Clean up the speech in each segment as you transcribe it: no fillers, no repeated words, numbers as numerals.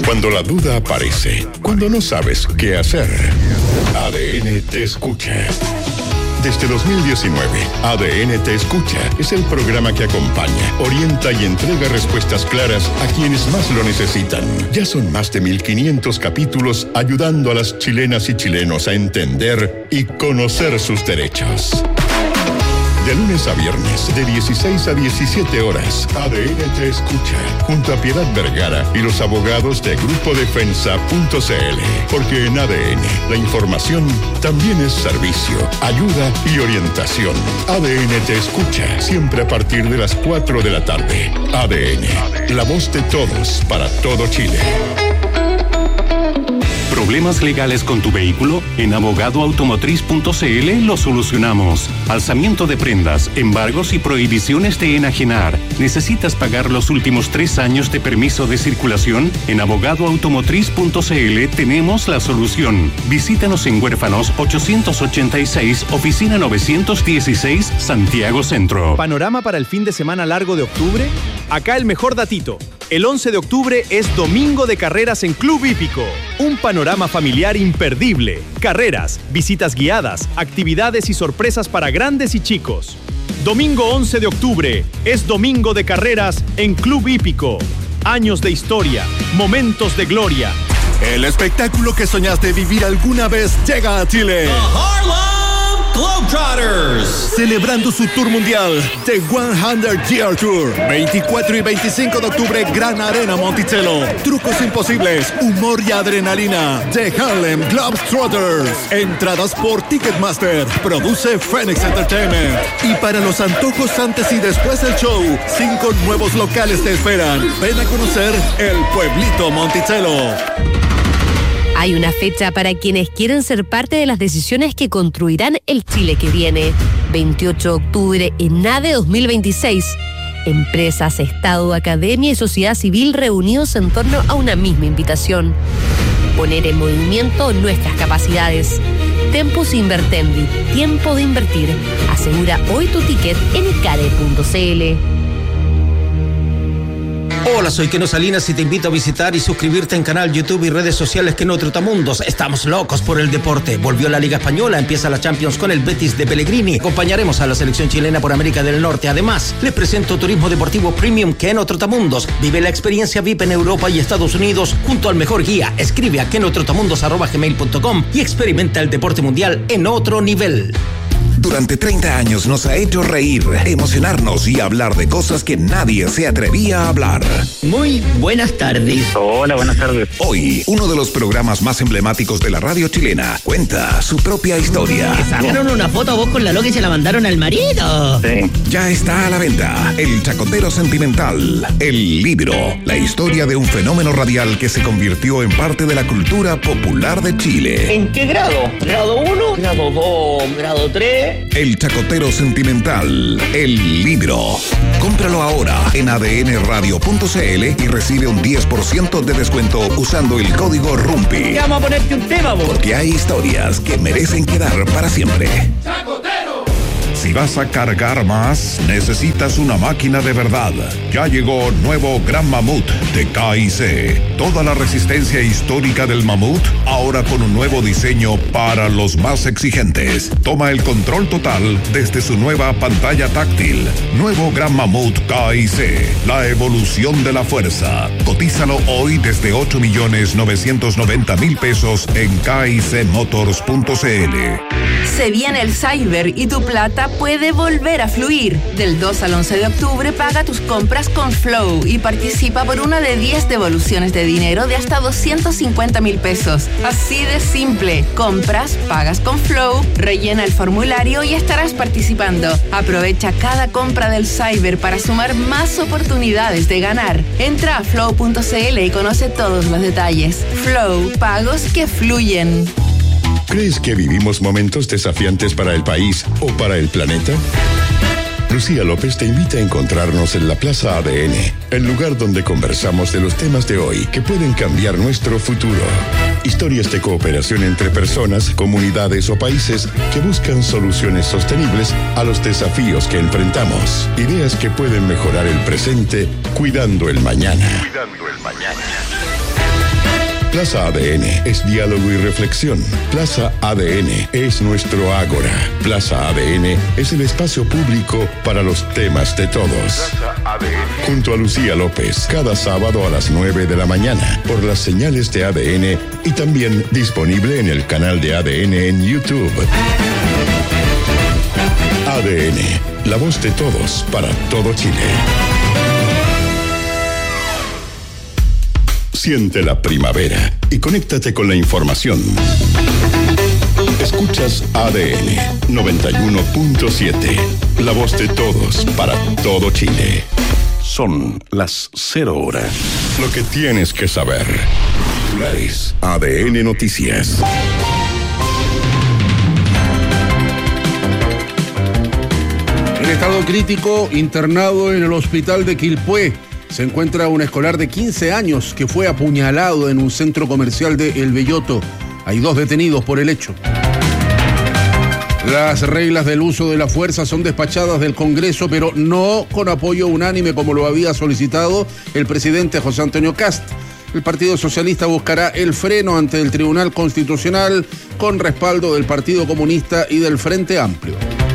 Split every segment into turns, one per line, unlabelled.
Cuando la duda aparece, cuando no sabes qué hacer, ADN te escucha. Desde 2019, ADN te escucha es el programa que acompaña, orienta y entrega respuestas claras a quienes más lo necesitan. Ya son más de 1.500 capítulos ayudando a las chilenas y chilenos a entender y conocer sus derechos. De lunes a viernes, de 16 a 17 horas, ADN te escucha, junto a Piedad Vergara y los abogados de GrupoDefensa.cl. Porque en ADN, la información también es servicio, ayuda y orientación. ADN te escucha, siempre a partir de las 4 de la tarde. ADN, la voz de todos para todo Chile.
¿Problemas legales con tu vehículo? En abogadoautomotriz.cl lo solucionamos. Alzamiento de prendas, embargos y prohibiciones de enajenar. ¿Necesitas pagar los últimos 3 años de permiso de circulación? En abogadoautomotriz.cl tenemos la solución. Visítanos en Huérfanos 886, oficina 916, Santiago Centro.
¿Panorama para el fin de semana largo de octubre? Acá el mejor datito. El 11 de octubre es domingo de carreras en Club Hípico. Un panorama familiar imperdible. Carreras, visitas guiadas, actividades y sorpresas para grandes y chicos. Domingo 11 de octubre es domingo de carreras en Club Hípico. Años de historia, momentos de gloria.
El espectáculo que soñaste vivir alguna vez llega a Chile.
The Harlem Globetrotters.
Celebrando su tour mundial, The 100 Year Tour. 24 y 25 de octubre, Gran Arena Monticello. Trucos imposibles, humor y adrenalina. The Harlem Globetrotters. Entradas por Ticketmaster. Produce Phoenix Entertainment. Y para los antojos antes y después del show, 5 nuevos locales te esperan. Ven a conocer el pueblito Monticello.
Hay una fecha para quienes quieren ser parte de las decisiones que construirán el Chile que viene. 28 de octubre, ENADE 2026. Empresas, Estado, academia y sociedad civil reunidos en torno a una misma invitación. Poner en movimiento nuestras capacidades. Tempus Invertendi, tiempo de invertir. Asegura hoy tu ticket en care.cl.
Hola, soy Keno Salinas y te invito a visitar y suscribirte en canal YouTube y redes sociales Keno Trotamundos. Estamos locos por el deporte. Volvió la Liga Española, empieza la Champions con el Betis de Pellegrini. Acompañaremos a la selección chilena por América del Norte. Además, les presento Turismo Deportivo Premium Keno Trotamundos. Vive la experiencia VIP en Europa y Estados Unidos junto al mejor guía. Escribe a kenotrotamundos@gmail.com y experimenta el deporte mundial en otro nivel.
Durante 30 años nos ha hecho reír, emocionarnos y hablar de cosas que nadie se atrevía a hablar.
Muy buenas tardes.
Hola, buenas tardes.
Hoy, uno de los programas más emblemáticos de la radio chilena cuenta su propia historia.
¿Te sacaron una foto a vos con la loca y se la mandaron al marido?
Sí.
Ya está a la venta El Chacotero Sentimental, el libro, la historia de un fenómeno radial que se convirtió en parte de la cultura popular de Chile.
¿En qué grado? ¿Grado 1? ¿Grado 2? ¿Grado 3?
El Chacotero Sentimental, el libro. Cómpralo ahora en adnradio.cl y recibe un 10% de descuento usando el código RUMPI.
¿Qué vamos a ponerte un tema, vos?
Porque hay historias que merecen quedar para siempre.
¡Chacotero! Si vas a cargar más, necesitas una máquina de verdad. Ya llegó nuevo Gran Mamut de KIC. Toda la resistencia histórica del Mamut, ahora con un nuevo diseño para los más exigentes. Toma el control total desde su nueva pantalla táctil. Nuevo Gran Mamut KIC. La evolución de la fuerza. Cotízalo hoy desde 8.990.000 pesos en KICmotors.cl.
Se viene el Cyber y tu plata puede volver a fluir. Del 2 al 11 de octubre paga tus compras con Flow y participa por una de 10 devoluciones de dinero de hasta 250.000 pesos. Así de simple. Compras, pagas con Flow, rellena el formulario y estarás participando. Aprovecha cada compra del Cyber para sumar más oportunidades de ganar. Entra a flow.cl y conoce todos los detalles. Flow, pagos que fluyen.
¿Crees que vivimos momentos desafiantes para el país o para el planeta? Lucía López te invita a encontrarnos en la Plaza ADN, el lugar donde conversamos de los temas de hoy que pueden cambiar nuestro futuro. Historias de cooperación entre personas, comunidades o países que buscan soluciones sostenibles a los desafíos que enfrentamos. Ideas que pueden mejorar el presente cuidando el mañana. Plaza ADN es diálogo y reflexión. Plaza ADN es nuestro ágora. Plaza ADN es el espacio público para los temas de todos. Plaza ADN. Junto a Lucía López, cada sábado a las 9 de la mañana, por las señales de ADN y también disponible en el canal de ADN en YouTube. ADN, la voz de todos para todo Chile. Siente la primavera y conéctate con la información. Escuchas ADN 91.7, la voz de todos para todo Chile. Son las 0 horas. Lo que tienes que saber. Titulares. ADN Noticias.
En estado crítico, internado en el hospital de Quilpué, se encuentra un escolar de 15 años que fue apuñalado en un centro comercial de El Belloto. Hay 2 detenidos por el hecho. Las reglas del uso de la fuerza son despachadas del Congreso, pero no con apoyo unánime como lo había solicitado el presidente José Antonio Kast. El Partido Socialista buscará el freno ante el Tribunal Constitucional con respaldo del Partido Comunista y del Frente Amplio.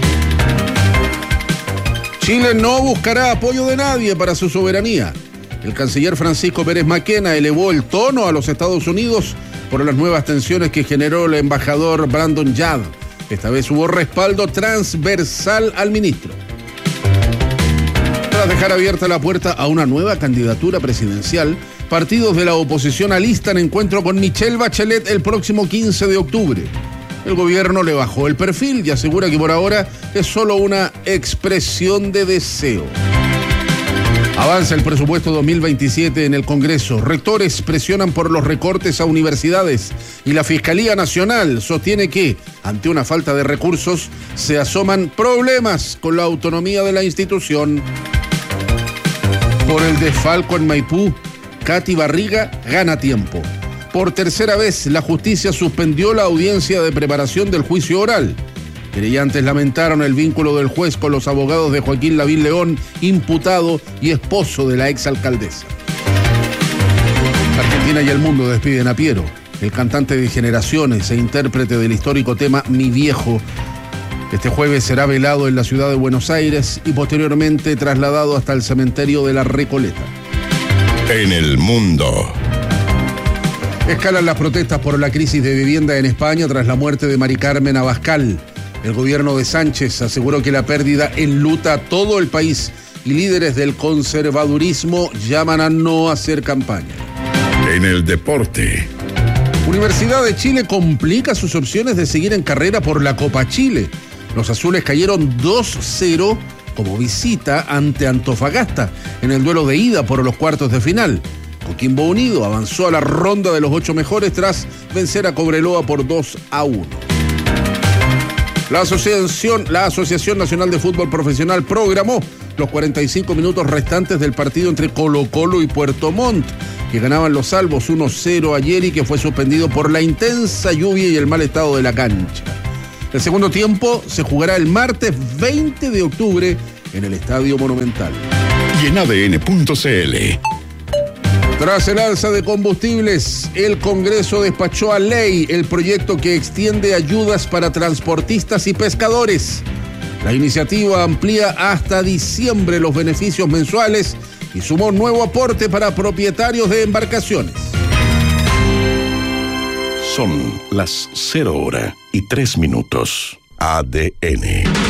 Chile no buscará apoyo de nadie para su soberanía. El canciller Francisco Pérez Maquena elevó el tono a los Estados Unidos por las nuevas tensiones que generó el embajador Brandon Yad. Esta vez hubo respaldo transversal al ministro. Tras dejar abierta la puerta a una nueva candidatura presidencial, partidos de la oposición alistan encuentro con Michelle Bachelet el próximo 15 de octubre. El gobierno le bajó el perfil y asegura que por ahora es solo una expresión de deseo. Avanza el presupuesto 2027 en el Congreso. Rectores presionan por los recortes a universidades y la Fiscalía Nacional sostiene que, ante una falta de recursos, se asoman problemas con la autonomía de la institución. Por el desfalco en Maipú, Katy Barriga gana tiempo. Por tercera vez, la justicia suspendió la audiencia de preparación del juicio oral. Querellantes lamentaron el vínculo del juez con los abogados de Joaquín Lavín León, imputado y esposo de la exalcaldesa. Argentina y el mundo despiden a Piero, el cantante de Generaciones e intérprete del histórico tema Mi Viejo. Este jueves será velado en la ciudad de Buenos Aires y posteriormente trasladado hasta el cementerio de La Recoleta.
En el mundo.
Escalan las protestas por la crisis de vivienda en España tras la muerte de Mari Carmen Abascal. El gobierno de Sánchez aseguró que la pérdida enluta a todo el país y líderes del conservadurismo llaman a no hacer campaña.
En el deporte.
Universidad de Chile complica sus opciones de seguir en carrera por la Copa Chile. Los azules cayeron 2-0 como visita ante Antofagasta en el duelo de ida por los cuartos de final. Coquimbo Unido avanzó a la ronda de los 8 mejores tras vencer a Cobreloa por 2-1. La Asociación Nacional de Fútbol Profesional programó los 45 minutos restantes del partido entre Colo-Colo y Puerto Montt, que ganaban los salvos 1-0 ayer y que fue suspendido por la intensa lluvia y el mal estado de la cancha. El segundo tiempo se jugará el martes 20 de octubre en el Estadio Monumental.
Y en ADN.cl.
Tras el alza de combustibles, el Congreso despachó a ley el proyecto que extiende ayudas para transportistas y pescadores. La iniciativa amplía hasta diciembre los beneficios mensuales y sumó nuevo aporte para propietarios de embarcaciones.
Son las 0:03. ADN.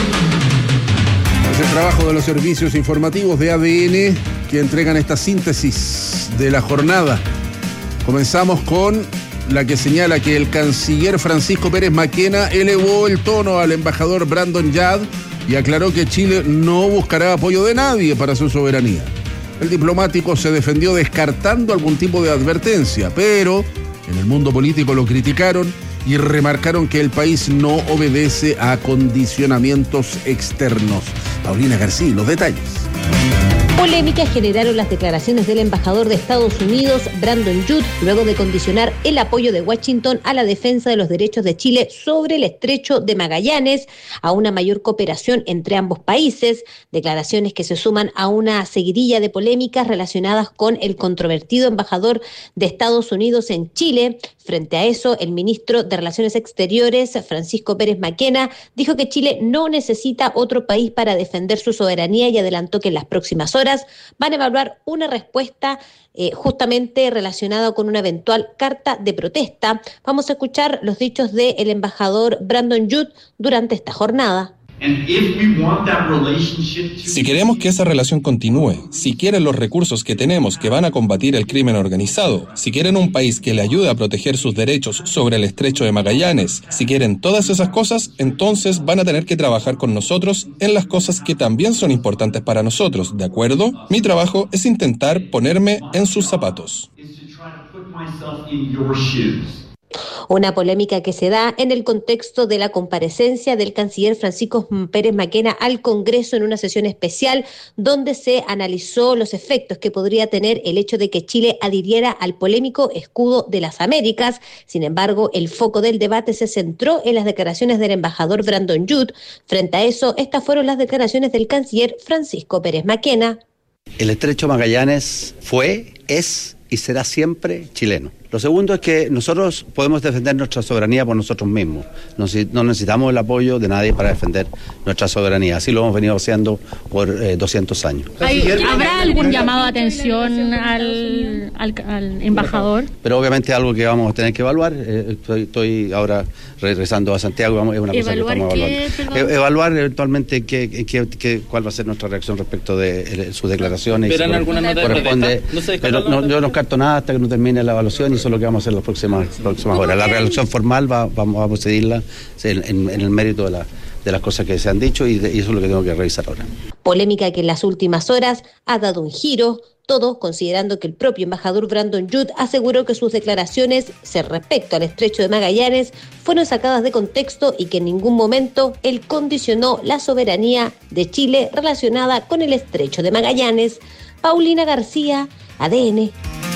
Es el trabajo de los servicios informativos de ADN que entregan esta síntesis de la jornada. Comenzamos con la que señala que el canciller Francisco Pérez Maquena elevó el tono al embajador Brandon Yad y aclaró que Chile no buscará apoyo de nadie para su soberanía. El diplomático se defendió descartando algún tipo de advertencia, pero en el mundo político lo criticaron y remarcaron que el país no obedece a condicionamientos externos. Paulina García, los detalles.
Polémica generaron las declaraciones del embajador de Estados Unidos, Brandon Judd, luego de condicionar el apoyo de Washington a la defensa de los derechos de Chile sobre el estrecho de Magallanes, a una mayor cooperación entre ambos países, declaraciones que se suman a una seguidilla de polémicas relacionadas con el controvertido embajador de Estados Unidos en Chile. Frente a eso, el ministro de Relaciones Exteriores, Francisco Pérez Maquena, dijo que Chile no necesita otro país para defender su soberanía y adelantó que en las próximas horas van a evaluar una respuesta justamente relacionada con una eventual carta de protesta. Vamos a escuchar los dichos del embajador Brandon Judd durante esta jornada.
Si queremos que esa relación continúe, si quieren los recursos que tenemos que van a combatir el crimen organizado, si quieren un país que le ayude a proteger sus derechos sobre el estrecho de Magallanes, si quieren todas esas cosas, entonces van a tener que trabajar con nosotros en las cosas que también son importantes para nosotros, ¿de acuerdo? Mi trabajo es intentar ponerme en sus zapatos.
Una polémica que se da en el contexto de la comparecencia del canciller Francisco Pérez Maquena al Congreso en una sesión especial donde se analizó los efectos que podría tener el hecho de que Chile adhiriera al polémico escudo de las Américas. Sin embargo, el foco del debate se centró en las declaraciones del embajador Brandon Judd. Frente a eso, estas fueron las declaraciones del canciller Francisco Pérez Maquena.
El estrecho Magallanes fue, es y será siempre chileno. Lo segundo es que nosotros podemos defender nuestra soberanía por nosotros mismos. No necesitamos el apoyo de nadie para defender nuestra soberanía. Así lo hemos venido haciendo por 200 años.
¿Habrá algún llamado de atención al embajador?
Pero obviamente es algo que vamos a tener que evaluar. Estoy ahora regresando a Santiago. Es una cosa que estamos evaluando. Evaluar eventualmente cuál va a ser nuestra reacción respecto de sus declaraciones.
¿Verán alguna nota de protesta?
Pero yo no descarto nada hasta que no termine la evaluación. Eso es lo que vamos a hacer las próximas horas. La relación formal vamos a seguirla en el mérito de las cosas que se han dicho y eso es lo que tengo que revisar ahora.
Polémica que en las últimas horas ha dado un giro, todo considerando que el propio embajador Brandon Judd aseguró que sus declaraciones respecto al estrecho de Magallanes fueron sacadas de contexto y que en ningún momento él condicionó la soberanía de Chile relacionada con el estrecho de Magallanes. Paulina García, ADN.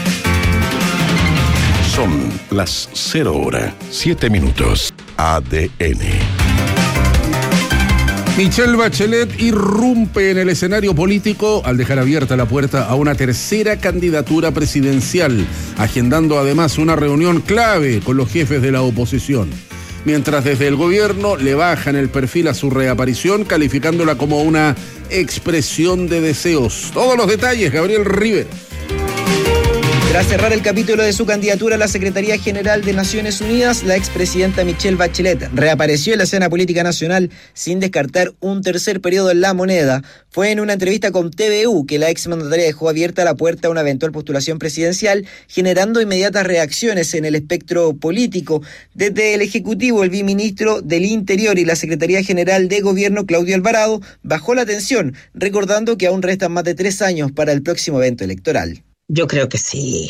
Son las 0:07. ADN.
Michelle Bachelet irrumpe en el escenario político al dejar abierta la puerta a una tercera candidatura presidencial, agendando además una reunión clave con los jefes de la oposición. Mientras desde el gobierno le bajan el perfil a su reaparición, calificándola como una expresión de deseos. Todos los detalles, Gabriel Rivera.
Tras cerrar el capítulo de su candidatura a la Secretaría General de Naciones Unidas, la expresidenta Michelle Bachelet reapareció en la escena política nacional sin descartar un tercer periodo en La Moneda. Fue en una entrevista con TVU que la exmandataria dejó abierta la puerta a una eventual postulación presidencial, generando inmediatas reacciones en el espectro político. Desde el Ejecutivo, el viceministro del Interior y la Secretaría General de Gobierno, Claudio Alvarado, bajó la tensión, recordando que aún restan más de 3 años para el próximo evento electoral.
Yo creo que sí,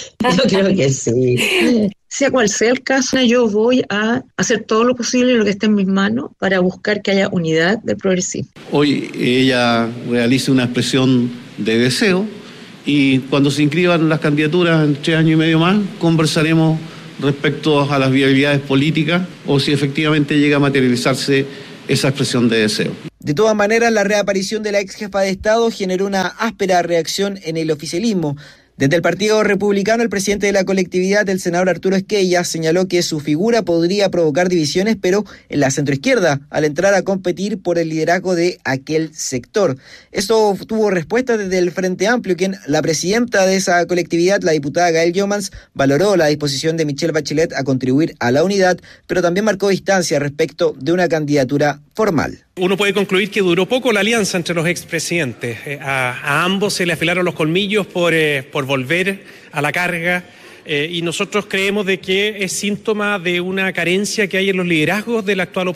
Sea cual sea el caso, yo voy a hacer todo lo posible, lo que esté en mis manos, para buscar que haya unidad del progresismo.
Hoy ella realiza una expresión de deseo y cuando se inscriban las candidaturas en 3 años y medio más, conversaremos respecto a las viabilidades políticas o si efectivamente llega a materializarse esa expresión de deseo.
De todas maneras, la reaparición de la ex jefa de Estado generó una áspera reacción en el oficialismo. Desde el Partido Republicano, el presidente de la colectividad, el senador Arturo Esquella, señaló que su figura podría provocar divisiones, pero en la centroizquierda, al entrar a competir por el liderazgo de aquel sector. Esto tuvo respuesta desde el Frente Amplio, quien la presidenta de esa colectividad, la diputada Gael Jomans, valoró la disposición de Michelle Bachelet a contribuir a la unidad, pero también marcó distancia respecto de una candidatura formal.
Uno puede concluir que duró poco la alianza entre los expresidentes. A ambos se le afilaron los colmillos por volver a la carga y nosotros creemos de que es síntoma de una carencia que hay en los liderazgos de la actual oposición.